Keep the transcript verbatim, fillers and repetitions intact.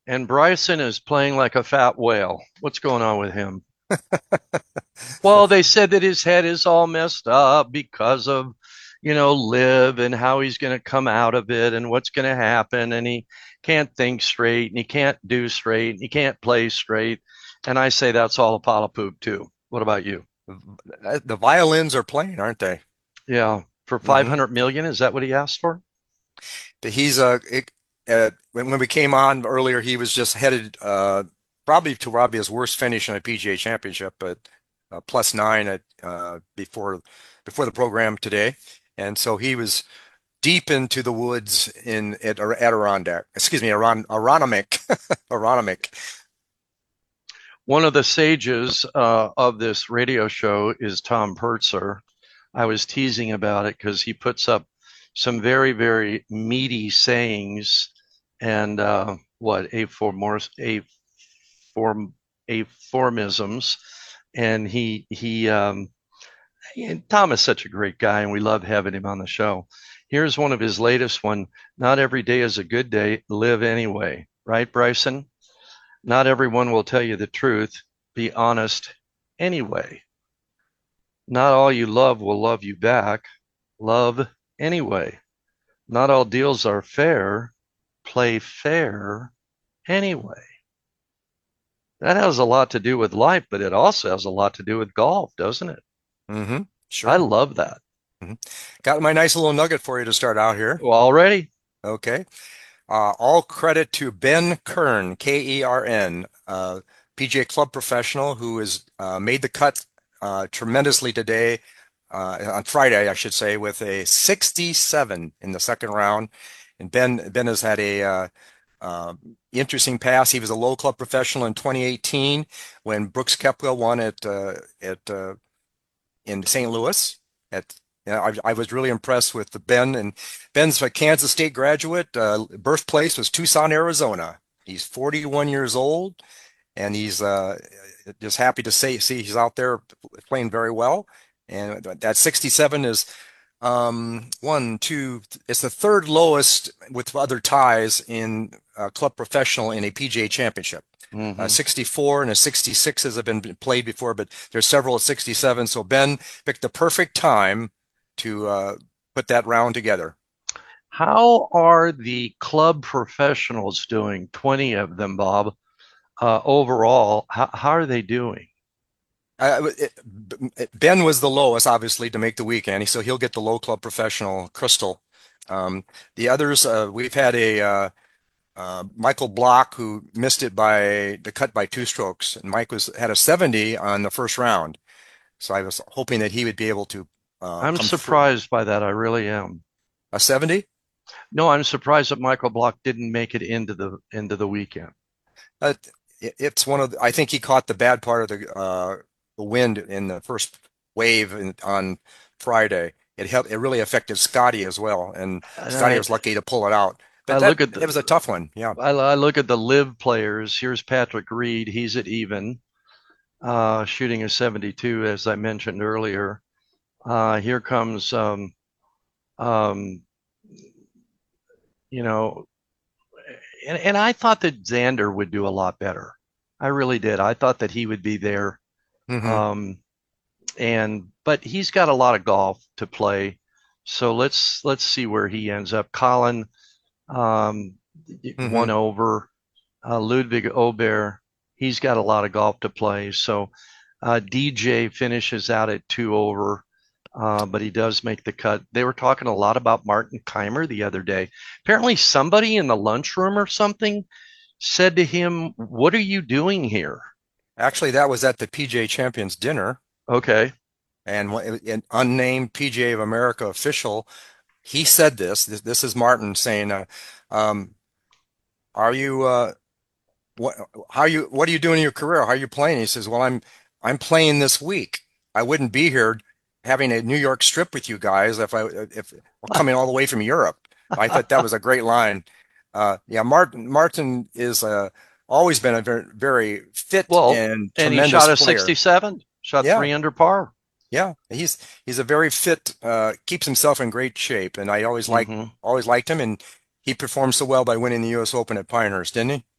And Bryson is playing like a fat whale. What's going on with him? Well, they said that his head is all messed up because of, you know, live and how he's going to come out of it and what's going to happen. And he can't think straight and he can't do straight and he can't play straight. And I say that's all a pile of poop too. What about you? Uh, The violins are playing, aren't they? Yeah, for hmm five hundred million, is that what he asked for? He's uh, it, uh when when we came on earlier, he was just headed uh probably to Robbie's worst finish in a P G A Championship, but uh, plus nine at uh before before the program today, and so he was deep into the woods in at Adirondack. Excuse me, Aron Aronimink, Aronimink. One of the sages uh, of this radio show is Tom Pertzer. I was teasing about it because he puts up some very, very meaty sayings and uh, what aformor aform aphorisms, and he he um, and Tom is such a great guy, and we love having him on the show. Here's one of his latest one. Not every day is a good day. Live anyway, right, Bryson? Not everyone will tell you the truth. Be honest anyway. Not all you love will love you back. Love anyway. Not all deals are fair. Play fair anyway. That has a lot to do with life, but it also has a lot to do with golf, doesn't it? hmm I Sure. love that. hmm Got my nice little nugget for you to start out here. Well, already, Okay. Uh, all credit to Ben Kern, K E R N, uh, P G A Club professional who has uh, made the cut uh, tremendously today, uh, on Friday, I should say, with a sixty-seven in the second round. And Ben Ben has had a uh, uh, interesting past. He was a low club professional in twenty eighteen when Brooks Koepka won at uh, at uh, in Saint Louis. At yeah, I, I was really impressed with the Ben, and Ben's a Kansas State graduate. Uh, birthplace was Tucson, Arizona. He's forty-one years old, and he's uh, just happy to say see he's out there playing very well. And that sixty-seven is um, one, two. It's the third lowest with other ties in uh, club professional in a P G A championship. Uh, mm-hmm. sixty-four and a sixty-sixes have been played before, but there's several at sixty-seven. So Ben picked the perfect time to uh, put that round together. How are the club professionals doing? twenty of them, Bob. Uh, overall, how, how are they doing? Uh, it, Ben was the lowest, obviously, to make the weekend, so he'll get the low club professional crystal. Um, the others, uh, we've had a uh, uh, Michael Block who missed it by the cut by two strokes, and Mike was had a seventy on the first round. So I was hoping that he would be able to uh, I'm come through. surprised by that. I really am. A seventy? No, I'm surprised that Michael Block didn't make it into the into the weekend. Uh, it, it's one of the, I think he caught the bad part of the uh, the wind in the first wave in, on Friday. It helped. It really affected Scotty as well, and And Scotty I was lucky to pull it out. I But that look at it the was a tough one. Yeah. I, I look at the live players. Here's Patrick Reed. He's at even, uh, shooting a seventy-two, as I mentioned earlier. Uh, here comes um, um, you know, and, and I thought that Xander would do a lot better. I really did. I thought that he would be there. hmm Um, and but he's got a lot of golf to play. So let's let's see where he ends up. Colin, um, one hmm over. Uh, Ludwig Aubert, he's got a lot of golf to play. So uh, D J finishes out at two over, uh, but he does make the cut. They were talking a lot about Martin Keimer the other day. Apparently, somebody in the lunchroom or something said to him, "What are you doing here?" Actually, that was at the P G A Champions dinner, Okay. and an unnamed P G A of America official, he said this. This, this is Martin saying, uh, um, "Are you uh, what? How you? What are you doing in your career? How are you playing?" He says, "Well, I'm I'm playing this week. I wouldn't be here having a New York strip with you guys if I if coming all the way from Europe." I thought that was a great line. Uh, yeah, Martin Martin is uh, always been a very very fit Well, and and he shot tremendous a player. sixty-seven, shot Yeah, three under par. yeah, he's he's a very fit, uh, keeps himself in great shape, and I always like Hmm. always liked him, and he performed so well by winning the U S Open at Pinehurst, didn't he?